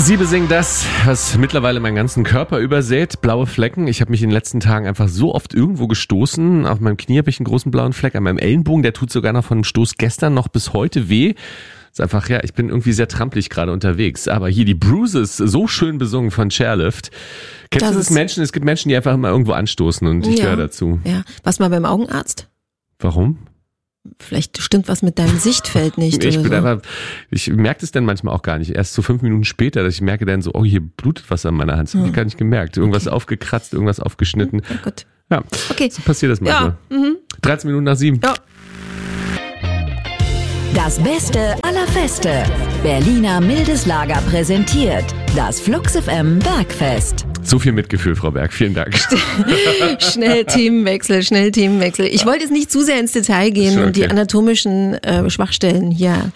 Sie besingen das, was mittlerweile meinen ganzen Körper übersät, blaue Flecken. Ich habe mich in den letzten Tagen einfach so oft irgendwo gestoßen. Auf meinem Knie habe ich einen großen blauen Fleck, an meinem Ellenbogen, der tut sogar noch von dem Stoß gestern noch bis heute weh. Ist einfach, ja, ich bin irgendwie sehr trampelig gerade unterwegs. Aber hier die Bruises, so schön besungen von Chairlift. Kennst du das Menschen? Es gibt Menschen, die einfach immer irgendwo anstoßen und ich gehöre dazu. Ja, warst du mal beim Augenarzt? Warum? Vielleicht stimmt was mit deinem Sichtfeld nicht. Ich merke das dann manchmal auch gar nicht. Erst so 5 Minuten später, dass ich merke dann so, oh, hier blutet was an meiner Hand. Das habe ich gar nicht gemerkt. Irgendwas aufgekratzt, irgendwas aufgeschnitten. Ja, gut. Ja, okay. So passiert das manchmal. Ja. 13 Minuten nach 7. Ja. Das Beste aller Feste. Berliner mildes Lager präsentiert. Das Flux FM Bergfest. So viel Mitgefühl, Frau Berg. Vielen Dank. Schnell Themenwechsel. Ich wollte jetzt nicht zu sehr ins Detail gehen und die anatomischen Schwachstellen hier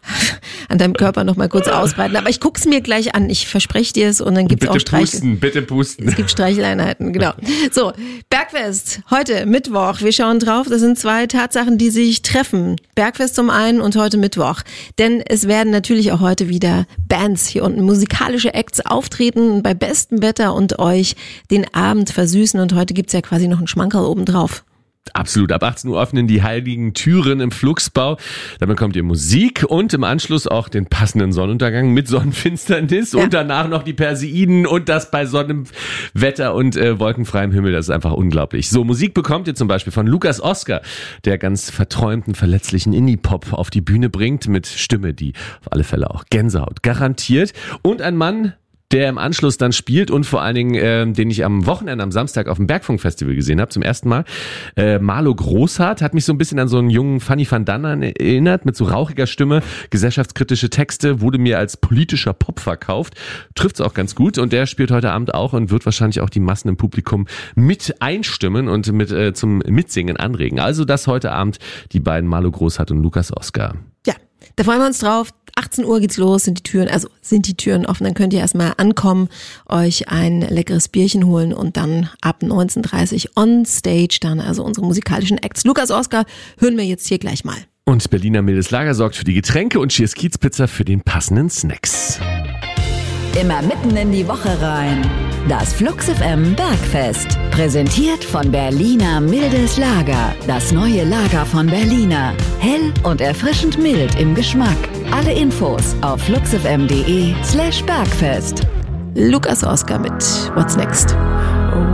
an deinem Körper noch mal kurz ausbreiten. Aber ich guck's mir gleich an. Ich verspreche dir es und dann gibt's auch Streicheleinheiten. Bitte pusten. Es gibt Streicheleinheiten, genau. So, Bergfest. Heute Mittwoch. Wir schauen drauf. Das sind 2 Tatsachen, die sich treffen. Bergfest zum einen und heute Mittwoch. Denn es werden natürlich auch heute wieder Bands hier unten, musikalische Acts auftreten bei bestem Wetter und euch den Abend versüßen. Und heute gibt's ja quasi noch einen Schmankerl obendrauf. Absolut. Ab 18 Uhr öffnen die heiligen Türen im Fluxbau. Dann bekommt ihr Musik und im Anschluss auch den passenden Sonnenuntergang mit Sonnenfinsternis und danach noch die Perseiden und das bei sonnem Wetter und wolkenfreiem Himmel. Das ist einfach unglaublich. So, Musik bekommt ihr zum Beispiel von Lukas Oskar, der ganz verträumten, verletzlichen Indie-Pop auf die Bühne bringt mit Stimme, die auf alle Fälle auch Gänsehaut garantiert. Und ein Mann, der im Anschluss dann spielt und vor allen Dingen, den ich am Wochenende, am Samstag auf dem Bergfunk-Festival gesehen habe, zum ersten Mal. Marlo Großhardt hat mich so ein bisschen an so einen jungen Fanny van Dannen erinnert, mit so rauchiger Stimme, gesellschaftskritische Texte, wurde mir als politischer Pop verkauft. Trifft's auch ganz gut und der spielt heute Abend auch und wird wahrscheinlich auch die Massen im Publikum mit einstimmen und mit zum Mitsingen anregen. Also das heute Abend, die beiden Marlo Großhardt und Lukas Oskar. Ja, da freuen wir uns drauf. 18 Uhr geht's los, sind die Türen offen, dann könnt ihr erstmal ankommen, euch ein leckeres Bierchen holen und dann ab 19:30 on stage dann, also unsere musikalischen Acts. Lukas Oskar hören wir jetzt hier gleich mal. Und Berliner mildes Lager sorgt für die Getränke und Cheers Kiezpizza für den passenden Snacks. Immer mitten in die Woche rein. Das Flux FM Bergfest. Präsentiert von Berliner mildes Lager. Das neue Lager von Berliner. Hell und erfrischend mild im Geschmack. Alle Infos auf fluxfm.de/Bergfest. Lukas Oskar mit What's Next.